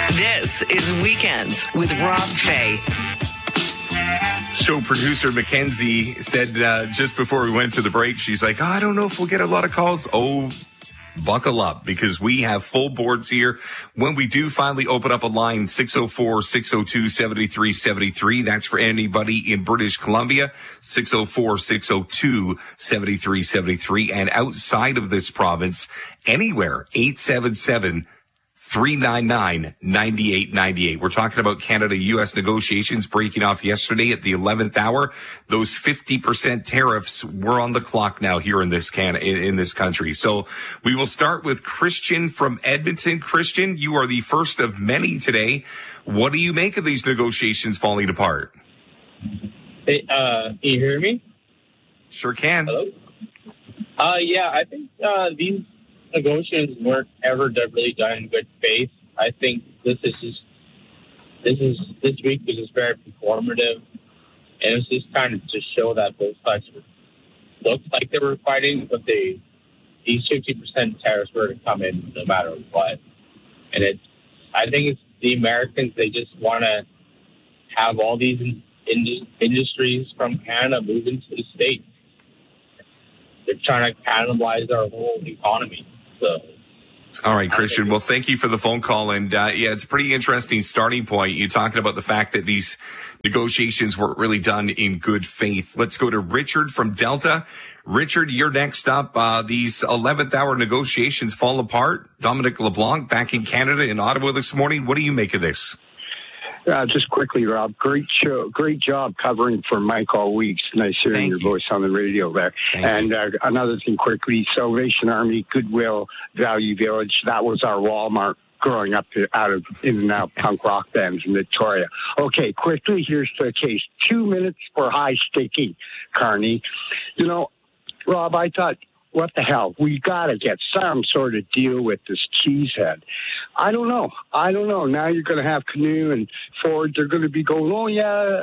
This is Weekends with Rob Fay. Show producer Mackenzie said just before we went to the break, she's like, I don't know if we'll get a lot of calls. Oh, buckle up, because we have full boards here. When we do finally open up a line, 604-602-7373. That's for anybody in British Columbia, 604-602-7373. And outside of this province, anywhere, 877-399-9898. We're talking about Canada-U.S. negotiations breaking off yesterday at the 11th hour. Those 50% tariffs were on the clock now here in this country. So we will start with Christian from Edmonton. Christian, you are the first of many today. What do you make of these negotiations falling apart? Hey, can you hear me? Sure can. Hello? Yeah, I think these negotiations weren't ever really done in good faith. I think this week was just very performative, and it was just kind of to show that both sides looked like they were fighting, but these 50% tariffs were to come in no matter what. And I think it's the Americans, they just want to have all these industries from Canada move into the States. They're trying to cannibalize our whole economy. So, all right, Christian. Well, thank you for the phone call. And yeah, it's a pretty interesting starting point. You're talking about the fact that these negotiations weren't really done in good faith. Let's go to Richard from Delta. Richard, you're next up. These 11th hour negotiations fall apart. Dominic LeBlanc back in Canada in Ottawa this morning. What do you make of this? Just quickly, Rob, great show, great job covering for Mike all week. Nice hearing your voice on the radio there. And another thing quickly, Salvation Army, Goodwill, Value Village, that was our Walmart growing up out of in and out punk rock bands in Victoria. Okay, quickly, here's the case. 2 minutes for high sticking, Carney. You know, Rob, I thought, what the hell? We got to get some sort of deal with this cheesehead. I don't know. Now you're going to have Canoe and Ford. They're going to be going, oh, yeah,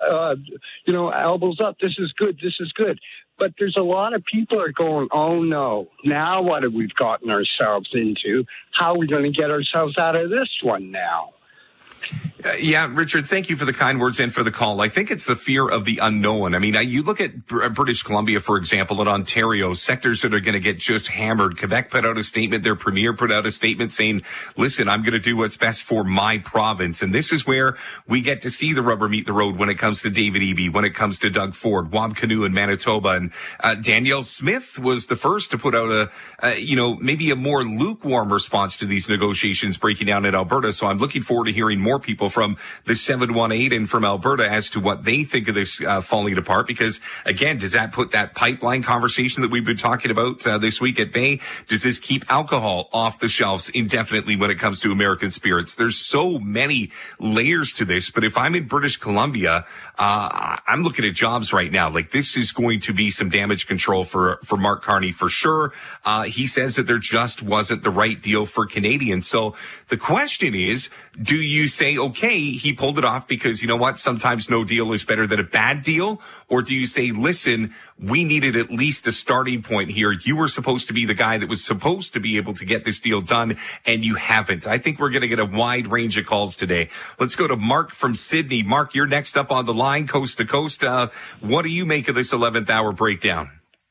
elbows up. This is good. But there's a lot of people are going, oh, no. Now what have we gotten ourselves into? How are we going to get ourselves out of this one now? Yeah, Richard, thank you for the kind words and for the call. I think it's the fear of the unknown. I mean, you look at British Columbia, for example, and Ontario, sectors that are going to get just hammered. Quebec put out a statement. Their premier put out a statement saying, listen, I'm going to do what's best for my province. And this is where we get to see the rubber meet the road when it comes to David Eby, when it comes to Doug Ford, Wab Kinew in Manitoba. And Danielle Smith was the first to put out maybe a more lukewarm response to these negotiations breaking down in Alberta. So I'm looking forward to hearing more people from the 718 and from Alberta as to what they think of this falling apart. Because, again, does that put that pipeline conversation that we've been talking about this week at bay? Does this keep alcohol off the shelves indefinitely when it comes to American spirits? There's so many layers to this. But if I'm in British Columbia, I'm looking at jobs right now. Like, this is going to be some damage control for Mark Carney for sure. He says that there just wasn't the right deal for Canadians. So the question is, do you say, okay, he pulled it off because, you know what, sometimes no deal is better than a bad deal? Or do you say, listen, we needed at least a starting point here. You were supposed to be the guy that was supposed to be able to get this deal done, and you haven't. I think we're going to get a wide range of calls today. Let's go to Mark from Sydney. Mark, you're next up on the line, coast to coast. What do you make of this 11th hour breakdown?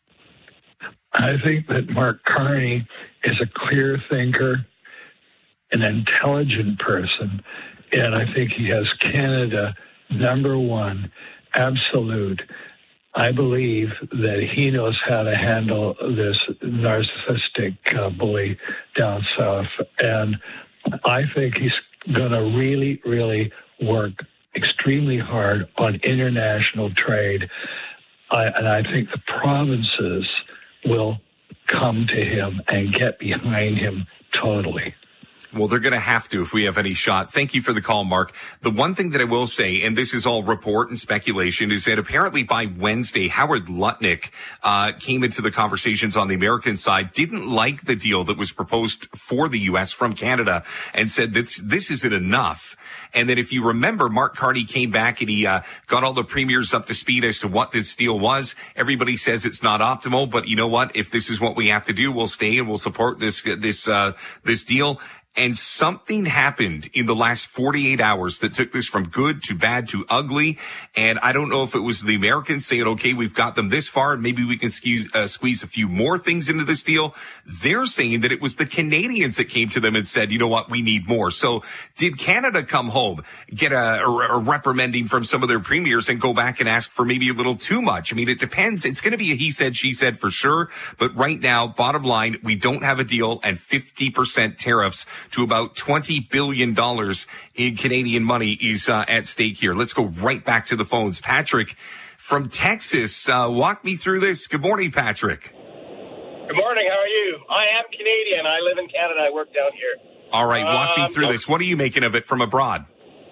I think that Mark Carney is a clear thinker, an intelligent person, and I think he has Canada number one, absolute. I believe that he knows how to handle this narcissistic bully down south, and I think he's going to really, really work extremely hard on international trade, and I think the provinces will come to him and get behind him totally. Well, they're going to have to if we have any shot. Thank you for the call, Mark. The one thing that I will say, and this is all report and speculation, is that apparently by Wednesday, Howard Lutnick came into the conversations on the American side, didn't like the deal that was proposed for the U.S. from Canada, and said that this isn't enough. And then if you remember, Mark Carney came back and he got all the premiers up to speed as to what this deal was. Everybody says it's not optimal, but you know what? If this is what we have to do, we'll stay and we'll support this deal. And something happened in the last 48 hours that took this from good to bad to ugly. And I don't know if it was the Americans saying, okay, we've got them this far, and maybe we can squeeze a few more things into this deal. They're saying that it was the Canadians that came to them and said, you know what, we need more. So did Canada come home, get a reprimanding from some of their premiers and go back and ask for maybe a little too much? I mean, it depends. It's going to be a he said, she said for sure. But right now, bottom line, we don't have a deal, and 50% tariffs to about $20 billion in Canadian money is at stake here. Let's go right back to the phones. Patrick from Texas, walk me through this. Good morning, Patrick. Good morning. How are you? I am Canadian. I live in Canada. I work down here. All right, walk me through this. What are you making of it from abroad?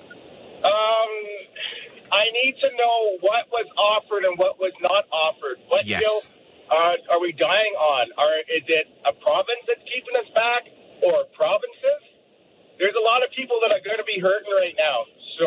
I need to know what was offered and what was not offered. What deal are we dying on? Is it a province that's keeping us back, or provinces? There's a lot of people that are going to be hurting right now. So,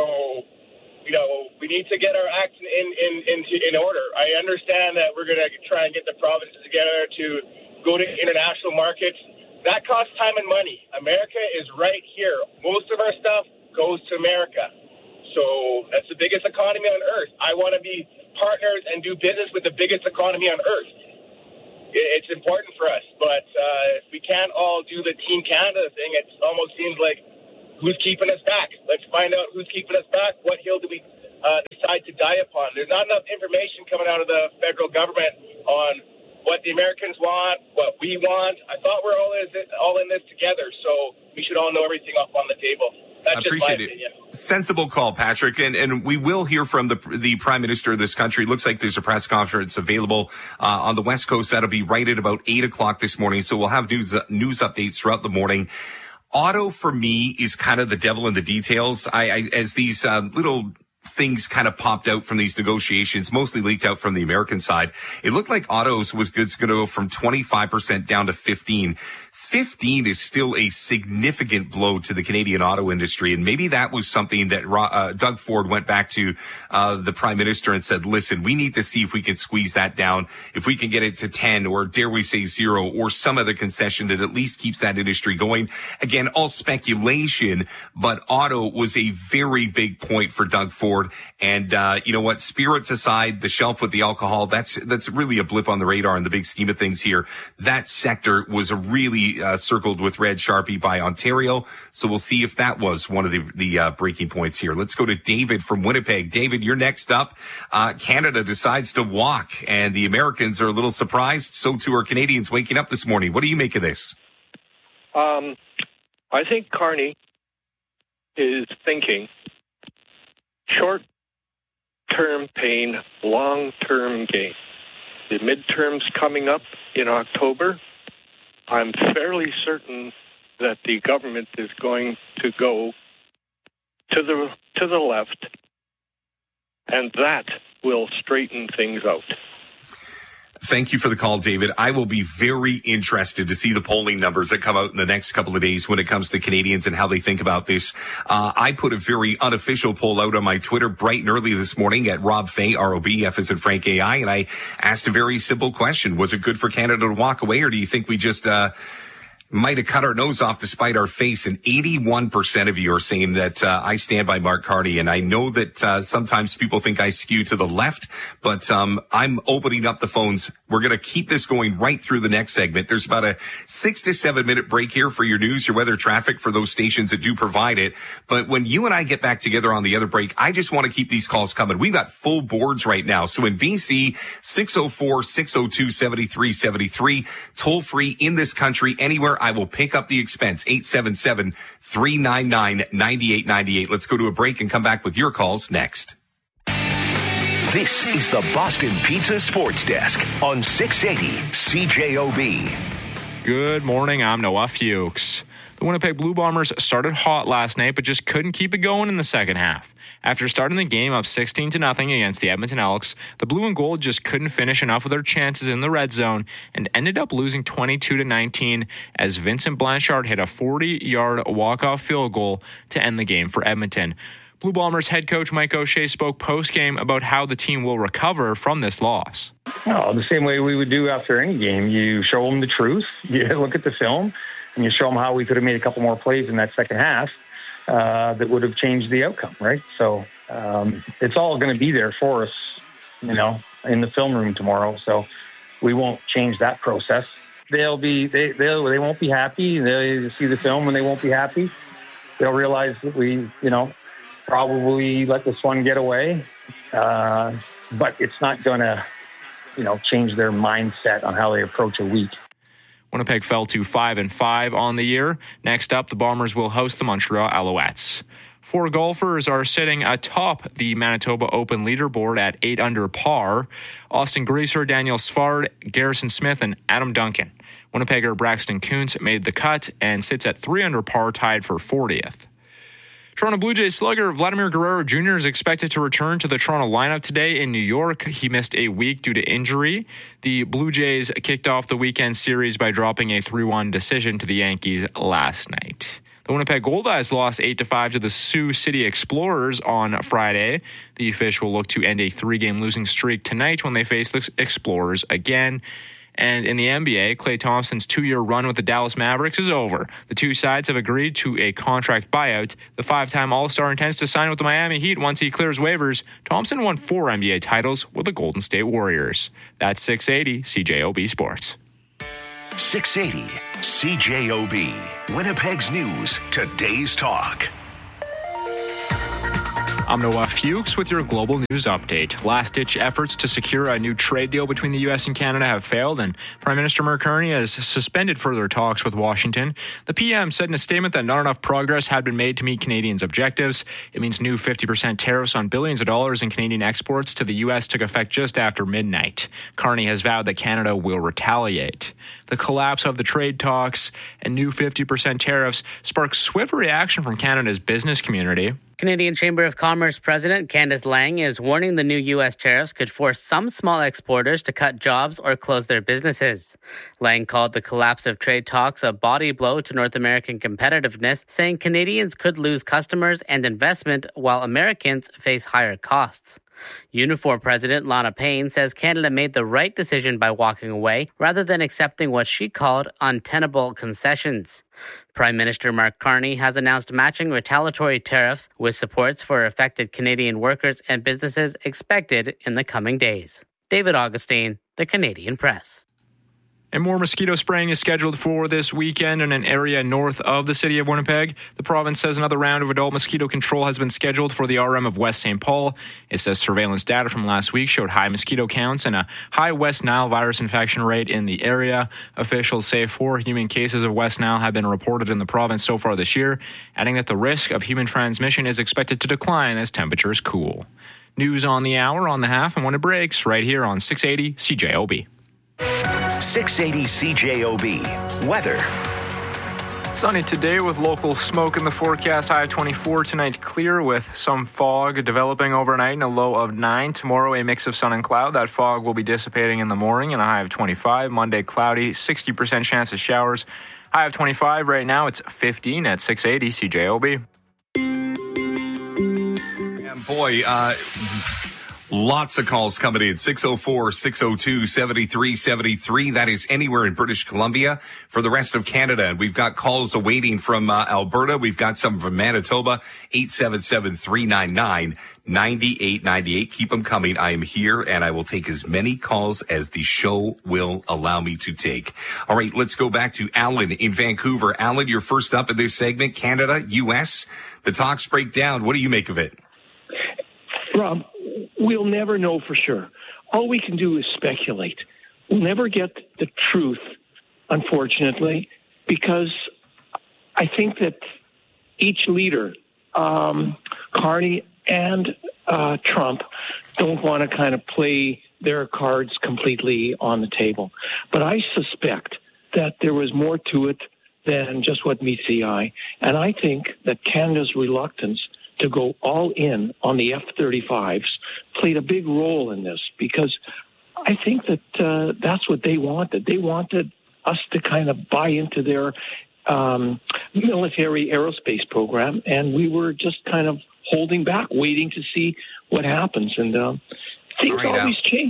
we need to get our act in order. I understand that we're going to try and get the provinces together to go to international markets. That costs time and money. America is right here. Most of our stuff goes to America. So that's the biggest economy on earth. I want to be partners and do business with the biggest economy on earth. It's important for us, but if we can't all do the Team Canada thing, it almost seems like who's keeping us back? Let's find out who's keeping us back. What hill do we decide to die upon? There's not enough information coming out of the federal government on what the Americans want, what we want. I thought we're all in this together, so we should all know everything up on the table. That's I appreciate it. Sensible call, Patrick. And we will hear from the Prime Minister of this country. It looks like there's a press conference available on the West Coast. That'll be right at about 8 o'clock this morning. So we'll have news updates throughout the morning. Auto, for me, is kind of the devil in the details. As these little things kind of popped out from these negotiations, mostly leaked out from the American side, it looked like autos was going to go from 25% down to 15%. 15 is still a significant blow to the Canadian auto industry. And maybe that was something that Doug Ford went back to the Prime Minister and said, listen, we need to see if we can squeeze that down, if we can get it to 10 or dare we say 0 or some other concession that at least keeps that industry going. Again, all speculation, but auto was a very big point for Doug Ford. And you know what? Spirits aside, the shelf with the alcohol, that's really a blip on the radar in the big scheme of things here. That sector was a really circled with red Sharpie by Ontario. So we'll see if that was one of the breaking points here. Let's go to David from Winnipeg. David, you're next up. Canada decides to walk, and the Americans are a little surprised. So too are Canadians waking up this morning. What do you make of this? I think Carney is thinking short-term pain, long-term gain. The midterms coming up in October. I'm fairly certain that the government is going to go to the left, and that will straighten things out. Thank you for the call, David. I will be very interested to see the polling numbers that come out in the next couple of days when it comes to Canadians and how they think about this. I put a very unofficial poll out on my Twitter bright and early this morning at Rob Fay, R-O-B, F as in Frank AI, and I asked a very simple question. Was it good for Canada to walk away, or do you think we just might have cut our nose off to spite our face? And 81% of you are saying that I stand by Mark Carney. And I know that sometimes people think I skew to the left, but I'm opening up the phones. We're going to keep this going right through the next segment. There's about a 6 to 7 minute break here for your news, your weather, traffic for those stations that do provide it. But when you and I get back together on the other break, I just want to keep these calls coming. We've got full boards right now. So in BC, 604-602-7373, toll free in this country, anywhere. I will pick up the expense, 877-399-9898. Let's go to a break and come back with your calls next. This is the Boston Pizza Sports Desk on 680 CJOB. Good morning, I'm Noah Fuchs. The Winnipeg Blue Bombers started hot last night, but just couldn't keep it going in the second half. After starting the game up 16-0 against the Edmonton Elks, the Blue and Gold just couldn't finish enough of their chances in the red zone and ended up losing 22-19 as Vincent Blanchard hit a 40-yard walk-off field goal to end the game for Edmonton. Blue Bombers head coach Mike O'Shea spoke post-game about how the team will recover from this loss. Oh, the same way we would do after any game. You show them the truth. You look at the film. and you show them how we could have made a couple more plays in that second half that would have changed the outcome, right? So it's all going to be there for us, in the film room tomorrow. So we won't change that process. They won't be happy. They'll see the film and they won't be happy. They'll realize that we, probably let this one get away. But it's not going to, change their mindset on how they approach a week. Winnipeg fell to 5-5 on the year. Next up, the Bombers will host the Montreal Alouettes. 4 golfers are sitting atop the Manitoba Open leaderboard at 8 under par. Austin Greaser, Daniel Svard, Garrison Smith, and Adam Duncan. Winnipegger Braxton Kuntz made the cut and sits at 3 under par, tied for 40th. Toronto Blue Jays slugger Vladimir Guerrero Jr. is expected to return to the Toronto lineup today in New York. He missed a week due to injury. The Blue Jays kicked off the weekend series by dropping a 3-1 decision to the Yankees last night. The Winnipeg Goldeyes lost 8-5 to the Sioux City Explorers on Friday. The Fish will look to end a 3-game losing streak tonight when they face the Explorers again. And in the NBA, Klay Thompson's 2-year run with the Dallas Mavericks is over. The two sides have agreed to a contract buyout. The 5-time All-Star intends to sign with the Miami Heat once he clears waivers. Thompson won 4 NBA titles with the Golden State Warriors. That's 680 CJOB Sports. 680 CJOB. Winnipeg's News, today's talk. I'm Noah Fuchs with your global news update. Last-ditch efforts to secure a new trade deal between the U.S. and Canada have failed, and Prime Minister Mark Carney has suspended further talks with Washington. The PM said in a statement that not enough progress had been made to meet Canadians' objectives. It means new 50% tariffs on billions of dollars in Canadian exports to the U.S. took effect just after midnight. Carney has vowed that Canada will retaliate. The collapse of the trade talks and new 50% tariffs sparked swift reaction from Canada's business community. Canadian Chamber of Commerce President Candice Lang is warning the new U.S. tariffs could force some small exporters to cut jobs or close their businesses. Lang called the collapse of trade talks a body blow to North American competitiveness, saying Canadians could lose customers and investment while Americans face higher costs. Unifor President Lana Payne says Canada made the right decision by walking away rather than accepting what she called untenable concessions. Prime Minister Mark Carney has announced matching retaliatory tariffs with supports for affected Canadian workers and businesses expected in the coming days. David Augustine, The Canadian Press. And more mosquito spraying is scheduled for this weekend in an area north of the city of Winnipeg. The province says another round of adult mosquito control has been scheduled for the RM of West St. Paul. It says surveillance data from last week showed high mosquito counts and a high West Nile virus infection rate in the area. Officials say 4 human cases of West Nile have been reported in the province so far this year, adding that the risk of human transmission is expected to decline as temperatures cool. News on the hour, on the half, and when it breaks, right here on 680 CJOB. 680 CJOB. Weather. Sunny today with local smoke in the forecast. High of 24 tonight, clear with some fog developing overnight and a low of 9. Tomorrow, a mix of sun and cloud. That fog will be dissipating in the morning and a high of 25. Monday, cloudy, 60% chance of showers. High of 25 right now. It's 15 at 680 CJOB. And boy, lots of calls coming in. 604-602-7373. That is anywhere in British Columbia. For the rest of Canada, and we've got calls awaiting from Alberta. We've got some from Manitoba. 877-399-9898. Keep them coming. I am here, and I will take as many calls as the show will allow me to take. All right, let's go back to Alan in Vancouver. Alan, you're first up in this segment. Canada, U.S. The talks break down. What do you make of it? Rob, we'll never know for sure. All we can do is speculate. We'll never get the truth, unfortunately, because I think that each leader, Carney and Trump, don't want to kind of play their cards completely on the table. But I suspect that there was more to it than just what meets the eye. And I think that Canada's reluctance to go all in on the F-35s played a big role in this, because I think that that's what they wanted. They wanted us to kind of buy into their military aerospace program, and we were just kind of holding back, waiting to see what happens. And things always change.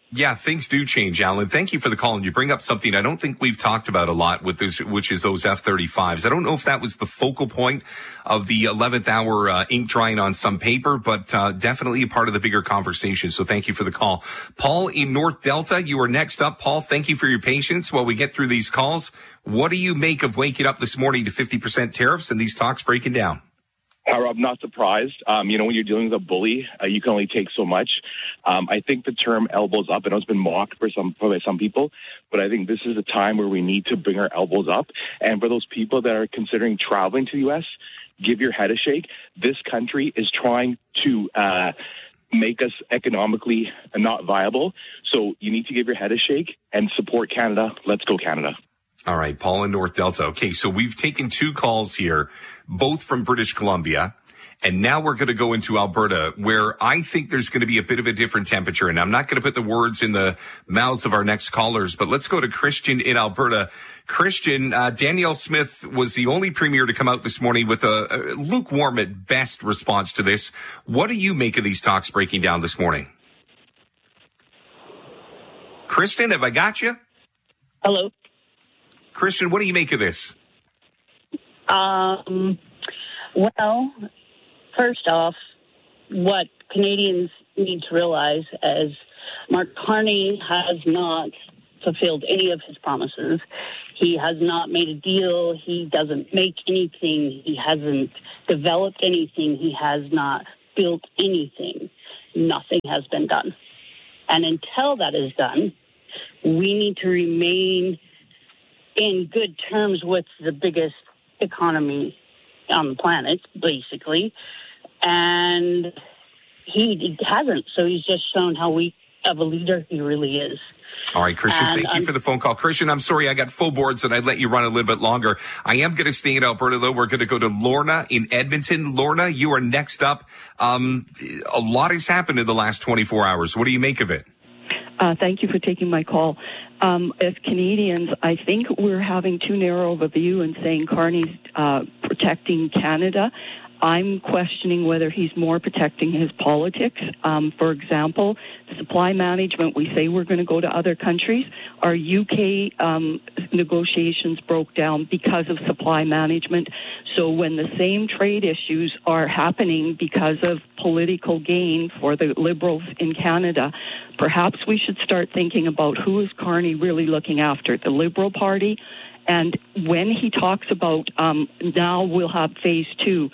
Yeah, things do change, Alan. Thank you for the call. And you bring up something I don't think we've talked about a lot with this, which is those F-35s. I don't know if that was the focal point of the 11th hour ink drying on some paper, but definitely a part of the bigger conversation. So thank you for the call. Paul in North Delta, you are next up. Paul, thank you for your patience while we get through these calls. What do you make of waking up this morning to 50% tariffs and these talks breaking down? I'm not surprised. When you're dealing with a bully, you can only take so much. I think the term elbows up, I know it's been mocked by some people, but I think this is a time where we need to bring our elbows up. And for those people that are considering traveling to the U.S., give your head a shake. This country is trying to make us economically not viable. So you need to give your head a shake and support Canada. Let's go, Canada. All right, Paul in North Delta. Okay, so we've taken 2 calls here, both from British Columbia, and now we're going to go into Alberta, where I think there's going to be a bit of a different temperature. And I'm not going to put the words in the mouths of our next callers, but let's go to Christian in Alberta. Christian, Danielle Smith was the only premier to come out this morning with a lukewarm at best response to this. What do you make of these talks breaking down this morning? Kristen, have I got you? Hello. Christian, what do you make of this? Well, first off, what Canadians need to realize is Mark Carney has not fulfilled any of his promises. He has not made a deal. He doesn't make anything. He hasn't developed anything. He has not built anything. Nothing has been done. And until that is done, we need to remain in good terms with the biggest economy on the planet, basically. And he hasn't. So he's just shown how weak of a leader he really is. All right, Christian, thank you for the phone call. Christian, I'm sorry I got full boards and I'd let you run a little bit longer. I am going to stay in Alberta, though. We're going to go to Lorna in Edmonton. Lorna, you are next up. A lot has happened in the last 24 hours. What do you make of it? Thank you for taking my call. As Canadians, I think we're having too narrow of a view and saying Carney's protecting Canada. I'm questioning whether he's more protecting his politics. For example, supply management, we say we're going to go to other countries. Our UK negotiations broke down because of supply management. So when the same trade issues are happening because of political gain for the Liberals in Canada, perhaps we should start thinking about who is Carney really looking after, the Liberal Party. And when he talks about now we'll have phase 2,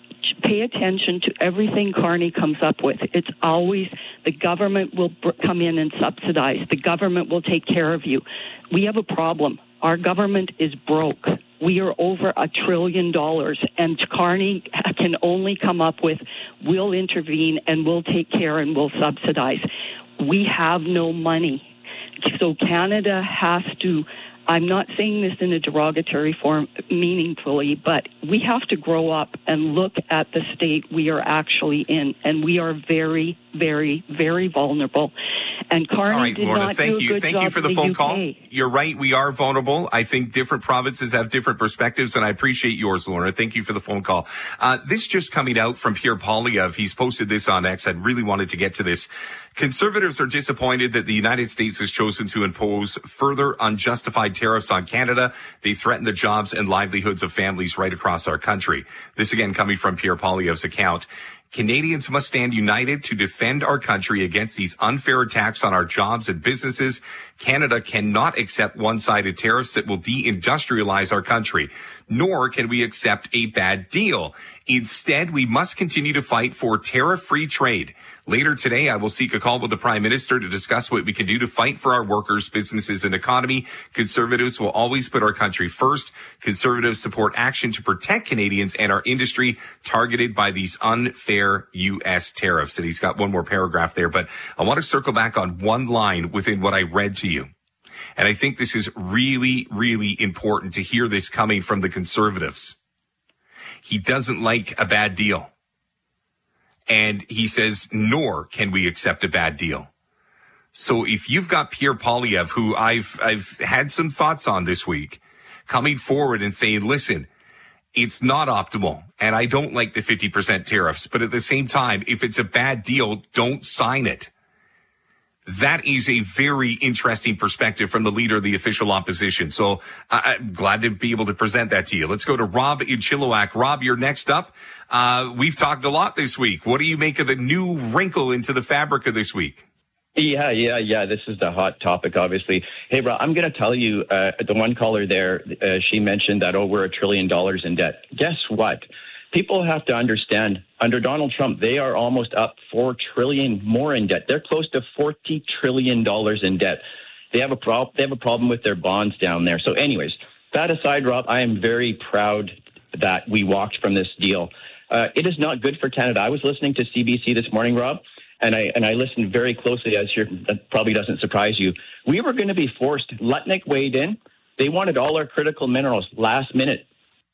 pay attention to everything Carney comes up with. It's always the government will come in and subsidize. The government will take care of you. We have a problem. Our government is broke. We are over $1 trillion, and Carney can only come up with, we'll intervene and we'll take care and we'll subsidize. We have no money. So Canada has to, I'm not saying this in a derogatory form meaningfully, but we have to grow up and look at the state we are actually in, and we are very, very, very vulnerable. And Carney did not do a good job. Thank you for the phone call. You're right. We are vulnerable. I think different provinces have different perspectives, and I appreciate yours, Lorna. Thank you for the phone call. This just coming out from Pierre Poilievre. He's posted this on X. I really wanted to get to this. Conservatives are disappointed that the United States has chosen to impose further unjustified tariffs on Canada. They threaten the jobs and livelihoods of families right across our country. This again coming from Pierre Poilievre's account. Canadians must stand united to defend our country against these unfair attacks on our jobs and businesses. Canada cannot accept one-sided tariffs that will deindustrialize our country, nor can we accept a bad deal. Instead, we must continue to fight for tariff-free trade. Later today, I will seek a call with the Prime Minister to discuss what we can do to fight for our workers, businesses, and economy. Conservatives will always put our country first. Conservatives support action to protect Canadians and our industry targeted by these unfair U.S. tariffs. And he's got one more paragraph there, but I want to circle back on one line within what I read to you. And I think this is really, really important to hear this coming from the Conservatives. He doesn't like a bad deal. And he says, nor can we accept a bad deal. So if you've got Pierre Poilievre, who I've had some thoughts on this week, coming forward and saying, listen, it's not optimal, and I don't like the 50% tariffs, but at the same time, if it's a bad deal, don't sign it. That is a very interesting perspective from the leader of the official opposition. So I'm glad to be able to present that to you. Let's go to Rob in Chilliwack. Rob, you're next up. We've talked a lot this week. What do you make of the new wrinkle into the fabric of this week? Yeah. This is the hot topic, obviously. Hey, Rob, I'm going to tell you, the one caller there, she mentioned that, we're $1 trillion in debt. Guess what? People have to understand, under Donald Trump, they are almost up $4 trillion more in debt. They're close to $40 trillion in debt. They have a problem with their bonds down there. So anyways, that aside, Rob, I am very proud that we walked from this deal. It is not good for Canada. I was listening to CBC this morning, Rob, and I listened very closely, that probably doesn't surprise you. We were going to be forced. Lutnick weighed in. They wanted all our critical minerals last minute.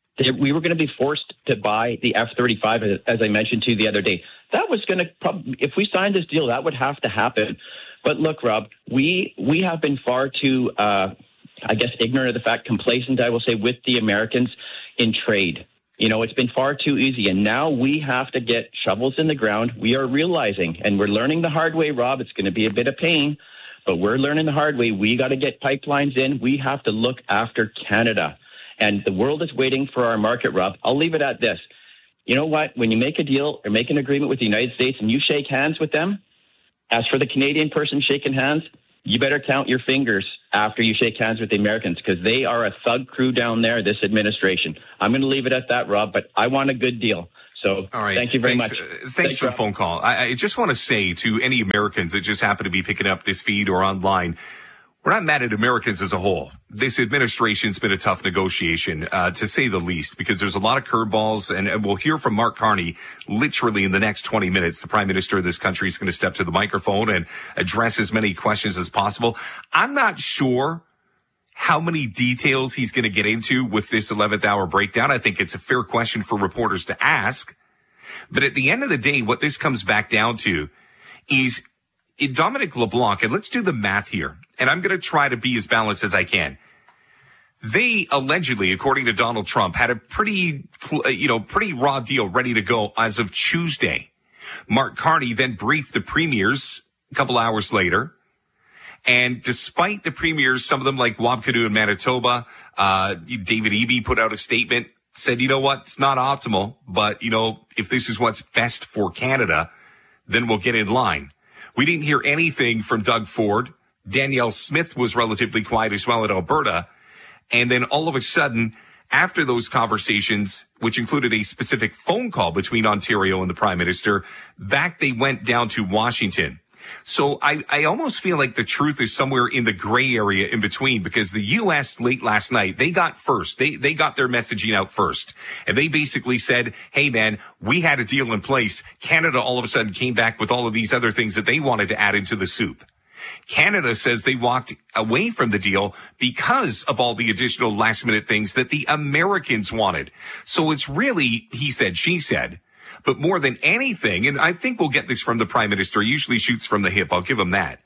We were going to be forced to buy the F-35, as I mentioned to you the other day. That was going to, if we signed this deal, that would have to happen. But look, Rob, we have been far too, ignorant of the fact, complacent, I will say, with the Americans in trade. It's been far too easy. And now we have to get shovels in the ground. We are realizing, and we're learning the hard way, Rob. It's going to be a bit of pain, but we're learning the hard way. We got to get pipelines in. We have to look after Canada. And the world is waiting for our market, Rob. I'll leave it at this. You know what? When you make a deal or make an agreement with the United States and you shake hands with them, as for the Canadian person shaking hands, you better count your fingers after you shake hands with the Americans, because they are a thug crew down there, this administration. I'm going to leave it at that, Rob, but I want a good deal. So all right. Thank you very much. Thanks for the phone call. I just want to say to any Americans that just happen to be picking up this feed or online, we're not mad at Americans as a whole. This administration's been a tough negotiation, to say the least, because there's a lot of curveballs, and we'll hear from Mark Carney literally in the next 20 minutes. The Prime Minister of this country is going to step to the microphone and address as many questions as possible. I'm not sure how many details he's going to get into with this 11th hour breakdown. I think it's a fair question for reporters to ask. But at the end of the day, what this comes back down to is Dominic LeBlanc, and let's do the math here, and I'm going to try to be as balanced as I can. They allegedly, according to Donald Trump, had a pretty raw deal ready to go as of Tuesday. Mark Carney then briefed the premiers a couple hours later. And despite the premiers, some of them like Wab Kinew in Manitoba, David Eby put out a statement, said, you know what, it's not optimal, but, if this is what's best for Canada, then we'll get in line. We didn't hear anything from Doug Ford. Danielle Smith was relatively quiet as well at Alberta. And then all of a sudden, after those conversations, which included a specific phone call between Ontario and the Prime Minister, back they went down to Washington. So I almost feel like the truth is somewhere in the gray area in between, because the U.S. late last night, they got first. They got their messaging out first. And they basically said, hey, man, we had a deal in place. Canada all of a sudden came back with all of these other things that they wanted to add into the soup. Canada says they walked away from the deal because of all the additional last minute things that the Americans wanted. So it's really he said, she said. But more than anything, and I think we'll get this from the Prime Minister, he usually shoots from the hip. I'll give him that.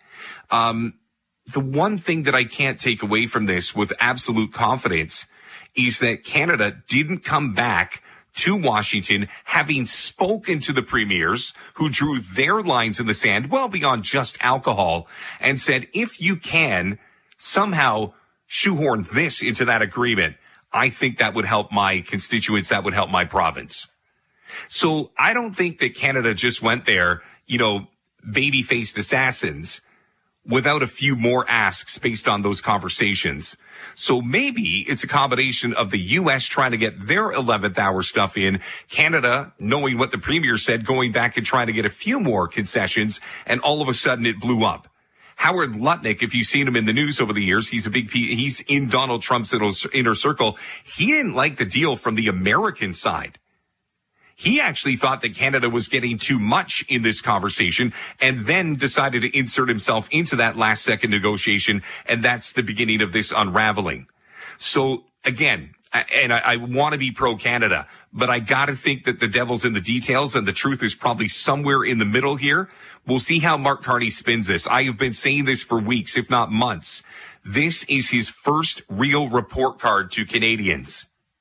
The one thing that I can't take away from this with absolute confidence is that Canada didn't come back to Washington having spoken to the premiers who drew their lines in the sand well beyond just alcohol and said, if you can somehow shoehorn this into that agreement, I think that would help my constituents, that would help my province. So I don't think that Canada just went there, baby-faced assassins without a few more asks based on those conversations. So maybe it's a combination of the U.S. trying to get their 11th hour stuff in, Canada knowing what the premier said, going back and trying to get a few more concessions, and all of a sudden it blew up. Howard Lutnick, if you've seen him in the news over the years, he's in Donald Trump's inner circle. He didn't like the deal from the American side. He actually thought that Canada was getting too much in this conversation and then decided to insert himself into that last second negotiation. And that's the beginning of this unraveling. So again, I want to be pro-Canada, but I got to think that the devil's in the details and the truth is probably somewhere in the middle here. We'll see how Mark Carney spins this. I have been saying this for weeks, if not months. This is his first real report card to Canadians.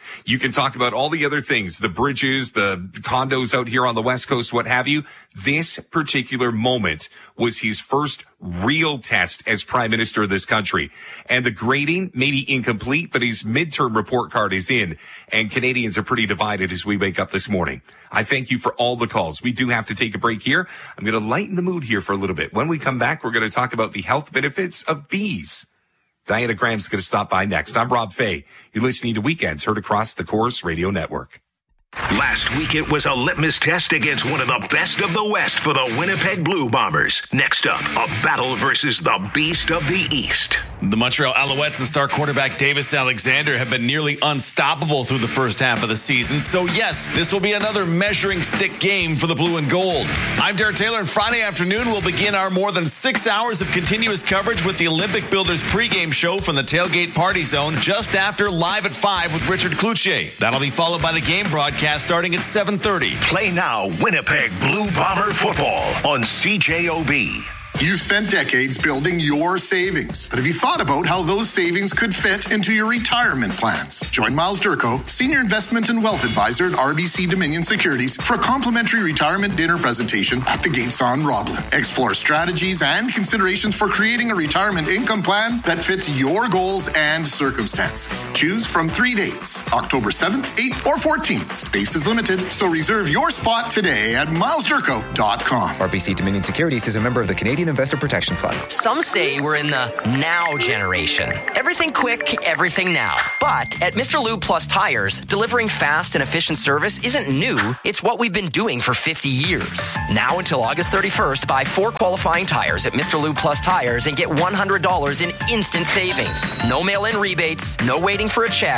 You can talk about all the other things, the bridges, the condos out here on the West Coast, what have you. This particular moment was his first real test as prime minister of this country. And the grading may be incomplete, but his midterm report card is in. And Canadians are pretty divided as we wake up this morning. I thank you for all the calls. We do have to take a break here. I'm going to lighten the mood here for a little bit. When we come back, we're going to talk about the health benefits of bees. Diana Graham's going to stop by next. I'm Rob Fay. You're listening to Weekends, heard across the Corus Radio Network. Last week, it was a litmus test against one of the best of the West for the Winnipeg Blue Bombers. Next up, a battle versus the Beast of the East. The Montreal Alouettes and star quarterback Davis Alexander have been nearly unstoppable through the first half of the season. So, yes, this will be another measuring stick game for the Blue and Gold. I'm Derek Taylor, and Friday afternoon we'll begin our more than 6 hours of continuous coverage with the Olympic Builders pregame show from the Tailgate Party Zone just after Live at 5 with Richard Cloutier. That'll be followed by the game broadcast starting at 7:30. Play now Winnipeg Blue Bomber football on CJOB. You've spent decades building your savings, but have you thought about how those savings could fit into your retirement plans? Join Miles Durko, Senior Investment and Wealth Advisor at RBC Dominion Securities, for a complimentary retirement dinner presentation at the Gates on Roblin. Explore strategies and considerations for creating a retirement income plan that fits your goals and circumstances. Choose from 3 dates, October 7th, 8th, or 14th. Space is limited, so reserve your spot today at milesdurko.com. RBC Dominion Securities is a member of the Canadian Investor Protection Fund. Some say we're in the now generation. Everything quick, everything now. But at Mr. Lube Plus Tires, delivering fast and efficient service isn't new. It's what we've been doing for 50 years. Now until August 31st, buy 4 qualifying tires at Mr. Lube Plus Tires and get $100 in instant savings. No mail-in rebates, no waiting for a check.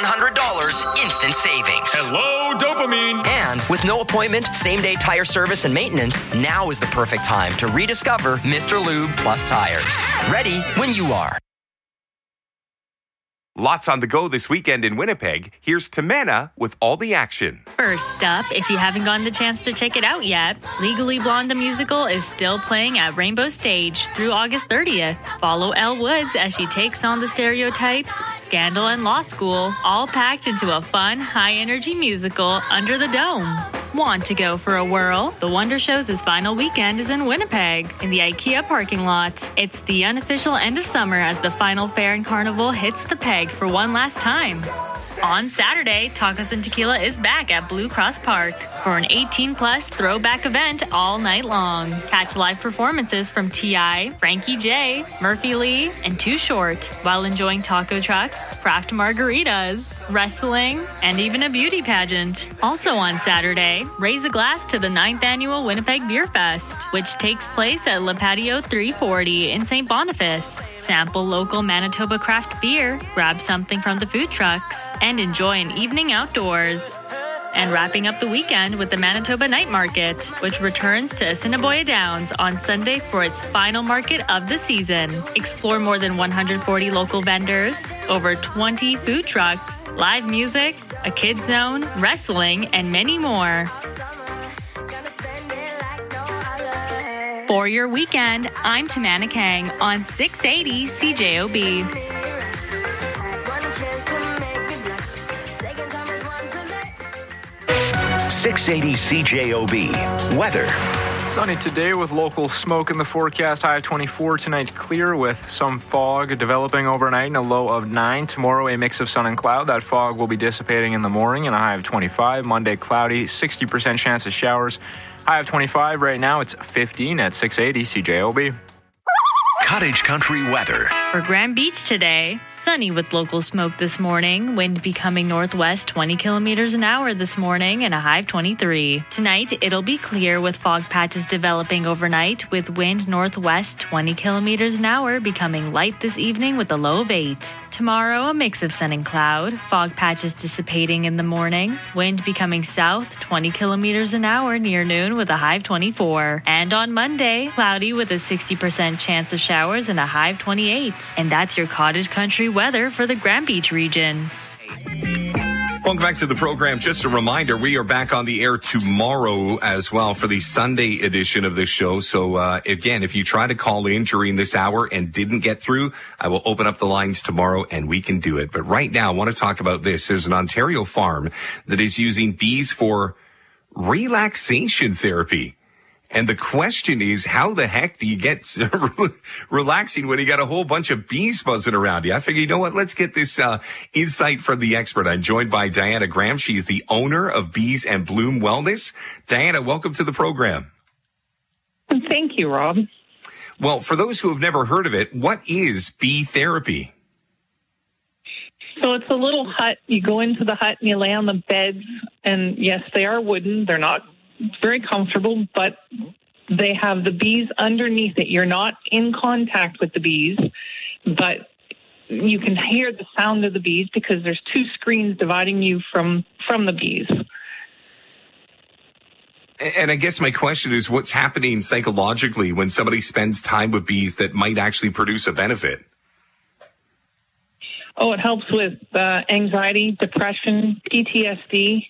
$100 instant savings. Hello, dopamine. And with no appointment, same-day tire service and maintenance, now is the perfect time to rediscover Mr. Lube Plus Tires. Ready when you are. Lots on the go this weekend in Winnipeg. Here's Tamana with all the action. First up, if you haven't gotten the chance to check it out yet, Legally Blonde the musical is still playing at Rainbow Stage through August 30th. Follow Elle Woods as she takes on the stereotypes, scandal, and law school, all packed into a fun, high-energy musical under the dome. Want to go for a whirl? The Wonder Show's final weekend is in Winnipeg, in the IKEA parking lot. It's the unofficial end of summer as the final fair and carnival hits the peg for one last time. On Saturday, Tacos and Tequila is back at Blue Cross Park for an 18-plus throwback event all night long. Catch live performances from T.I., Frankie J, Murphy Lee, and Too Short, while enjoying taco trucks, craft margaritas, wrestling, and even a beauty pageant. Also on Saturday, raise a glass to the 9th annual Winnipeg Beer Fest, which takes place at Le Patio 340 in St. Boniface. Sample local Manitoba craft beer, grab something from the food trucks, and enjoy an evening outdoors. And wrapping up the weekend with the Manitoba Night Market, which returns to Assiniboia Downs on Sunday for its final market of the season. Explore more than 140 local vendors, over 20 food trucks, live music, a kids zone, wrestling, and many more. For your weekend, I'm Tamana Kang on 680 CJOB. 680 CJOB. Weather. Sunny today with local smoke in the forecast. High of 24 tonight, clear with some fog developing overnight and a low of 9. Tomorrow, a mix of sun and cloud. That fog will be dissipating in the morning and a high of 25. Monday, cloudy, 60% chance of showers. High of 25 right now. It's 15 at 680 CJOB. Cottage Country weather. For Grand Beach today, sunny with local smoke this morning. Wind becoming northwest 20 kilometers an hour this morning and a high of 23. Tonight, it'll be clear with fog patches developing overnight with wind northwest 20 kilometers an hour becoming light this evening with a low of 8. Tomorrow, a mix of sun and cloud. Fog patches dissipating in the morning. Wind becoming south 20 kilometers an hour near noon with a high of 24. And on Monday, cloudy with a 60% chance of showers and a high of 28. And that's your Cottage Country weather for the Grand Beach region. Welcome back to the program. Just a reminder, we are back on the air tomorrow as well for the Sunday edition of this show. So, again, if you try to call in during this hour and didn't get through, I will open up the lines tomorrow and we can do it. But right now, I want to talk about this. There's an Ontario farm that is using bees for relaxation therapy. And the question is, how the heck do you get relaxing when you got a whole bunch of bees buzzing around you? I figured, you know what? Let's get this insight from the expert. I'm joined by Diana Graham. She's the owner of Bees and Bloom Wellness. Diana, welcome to the program. Thank you, Rob. Well, for those who have never heard of it, what is bee therapy? So it's a little hut. You go into the hut and you lay on the beds. And yes, they are wooden. They're not very comfortable, but they have the bees underneath it. You're not in contact with the bees, but you can hear the sound of the bees because there's two screens dividing you from the bees. And I guess my question is, what's happening psychologically when somebody spends time with bees that might actually produce a benefit? Oh, it helps with anxiety, depression, PTSD.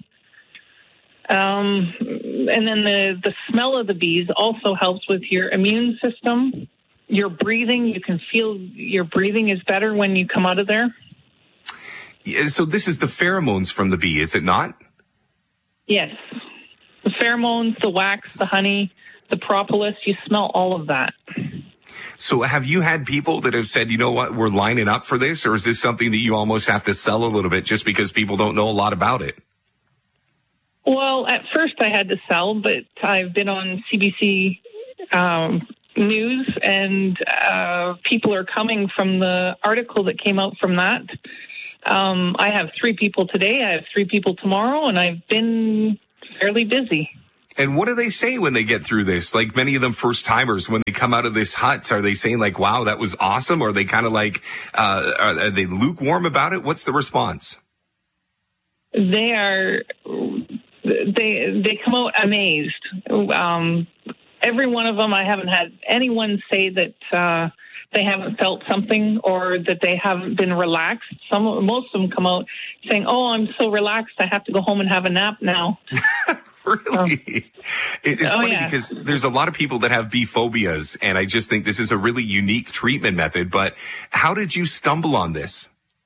And then the smell of the bees also helps with your immune system, your breathing. You can feel your breathing is better when you come out of there. Yeah, so this is the pheromones from the bee, is it not? Yes. The pheromones, the wax, the honey, the propolis, you smell all of that. So have you had people that have said, you know what, we're lining up for this? Or is this something that you almost have to sell a little bit just because people don't know a lot about it? Well, at first I had to sell, but I've been on CBC News, and people are coming from the article that came out from that. I have 3 people today, I have 3 people tomorrow, and I've been fairly busy. And what do they say when they get through this? Like many of them first timers, when they come out of this hut, are they saying like, wow, that was awesome? Or are they kind of like, are they lukewarm about it? What's the response? They are... They come out amazed. Every one of them, I haven't had anyone say that they haven't felt something or that they haven't been relaxed. Most of them come out saying, "Oh, I'm so relaxed, I have to go home and have a nap now." Really? It's funny because there's a lot of people that have bee phobias, and I just think this is a really unique treatment method. But how did you stumble on this?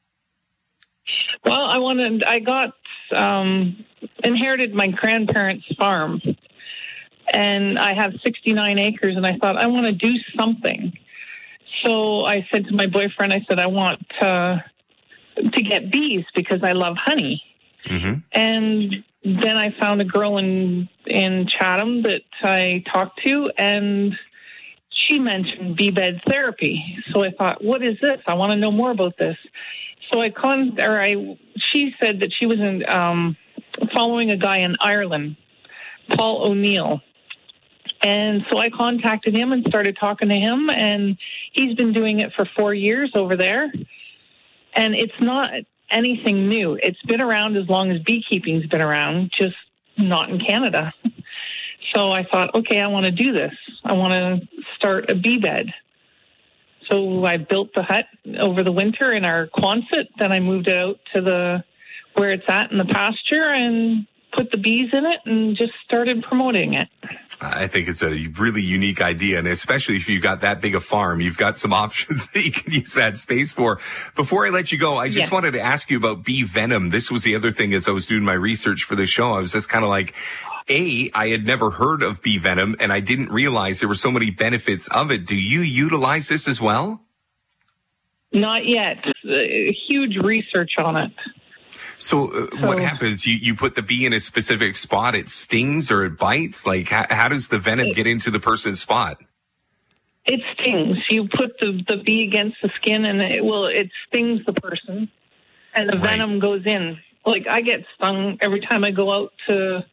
Well, I inherited my grandparents' farm, and I have 69 acres, and I thought, I want to do something. So I said to my boyfriend, I said, I want to get bees because I love honey. Mm-hmm. And then I found a girl in Chatham that I talked to, and she mentioned bee bed therapy. So I thought, what is this? I want to know more about this. So she said that she was following a guy in Ireland, Paul O'Neill. And so I contacted him and started talking to him, and he's been doing it for 4 years over there. And it's not anything new. It's been around as long as beekeeping's been around, just not in Canada. So I thought, okay, I want to do this. I want to start a bee bed. So I built the hut over the winter in our Quonset. Then I moved it out to where it's at in the pasture and put the bees in it and just started promoting it. I think it's a really unique idea, and especially if you've got that big a farm, you've got some options that you can use that space for. Before I let you go, I just wanted to ask you about bee venom. This was the other thing as I was doing my research for the show. I was just kind of like, I had never heard of bee venom, and I didn't realize there were so many benefits of it. Do you utilize this as well? Not yet. Huge research on it. So what happens? You put the bee in a specific spot, it stings or it bites? Like, how does the venom get into the person's spot? It stings. You put the bee against the skin, and it stings the person, and the venom goes in. Like, I get stung every time I go out to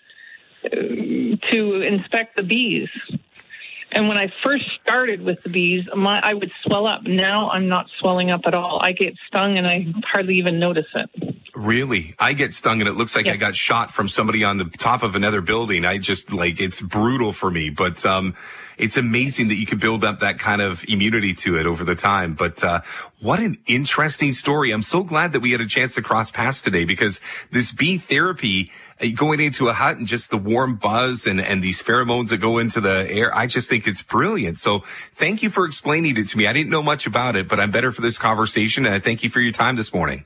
inspect the bees. And when I first started with the bees, I would swell up. Now I'm not swelling up at all. I get stung and I hardly even notice it. Really? I get stung and it looks like I got shot from somebody on the top of another building. I just it's brutal for me, but it's amazing that you can build up that kind of immunity to it over the time. But what an interesting story. I'm so glad that we had a chance to cross paths today, because this bee therapy, going into a hut and just the warm buzz and these pheromones that go into the air, I just think it's brilliant. So thank you for explaining it to me. I didn't know much about it, but I'm better for this conversation, and I thank you for your time this morning.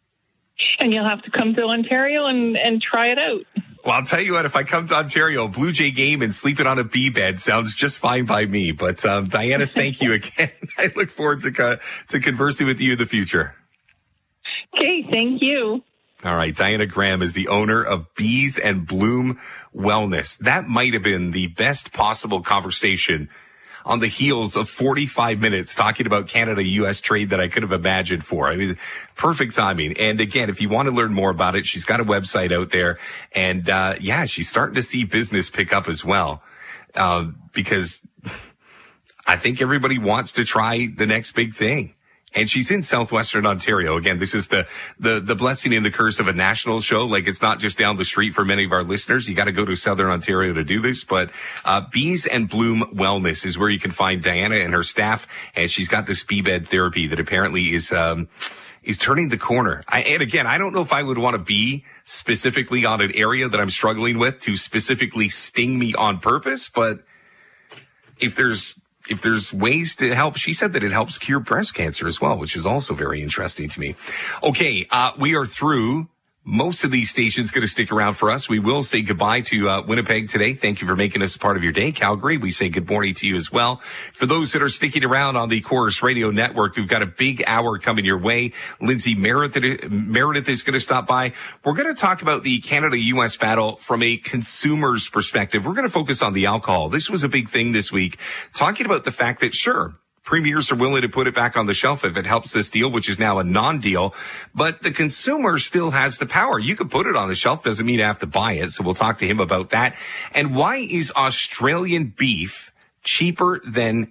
And you'll have to come to Ontario and try it out. Well, I'll tell you what, if I come to Ontario, Blue Jay game and sleeping on a bee bed sounds just fine by me. But Diana, thank you again. I look forward to conversing with you in the future. Okay, thank you. All right, Diana Graham is the owner of Bees and Bloom Wellness. That might have been the best possible conversation on the heels of 45 minutes talking about Canada-U.S. trade that I could have imagined for. I mean, perfect timing. And again, if you want to learn more about it, she's got a website out there. And she's starting to see business pick up as well, because I think everybody wants to try the next big thing. And she's in southwestern Ontario. Again, this is the blessing and the curse of a national show. Like, it's not just down the street for many of our listeners. You got to go to southern Ontario to do this. But Bees and Bloom Wellness is where you can find Diana and her staff. And she's got this bee bed therapy that apparently is turning the corner. And again, I don't know if I would want to be specifically on an area that I'm struggling with to specifically sting me on purpose. But if there's ways to help, she said that it helps cure breast cancer as well, which is also very interesting to me. Okay, we are through. Most of these stations going to stick around for us. We will say goodbye to Winnipeg today. Thank you for making us a part of your day. Calgary, we say good morning to you as well. For those that are sticking around on the Chorus Radio Network, we've got a big hour coming your way. Lindsay Meredith is going to stop by. We're going to talk about the Canada-U.S. battle from a consumer's perspective. We're going to focus on the alcohol. This was a big thing this week, talking about the fact that, sure, premiers are willing to put it back on the shelf if it helps this deal, which is now a non-deal. But the consumer still has the power. You can put it on the shelf, doesn't mean you have to buy it. So we'll talk to him about that. And why is Australian beef cheaper than